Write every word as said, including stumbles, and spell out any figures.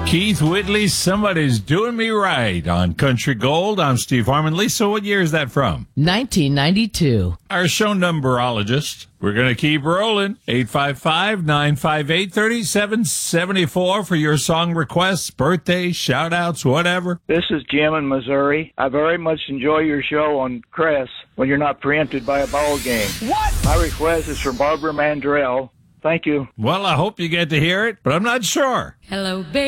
Keith Whitley, Somebody's Doing Me Right on Country Gold. I'm Steve Harmon. Lisa, what year is that from? nineteen ninety-two. Our show numberologist. We're going to keep rolling. eight five five, nine five eight, three seven seven four for your song requests, birthdays, shout-outs, whatever. This is Jim in Missouri. I very much enjoy your show on Cress when you're not preempted by a ball game. What? My request is for Barbara Mandrell. Thank you. Well, I hope you get to hear it, but I'm not sure. Hello, baby.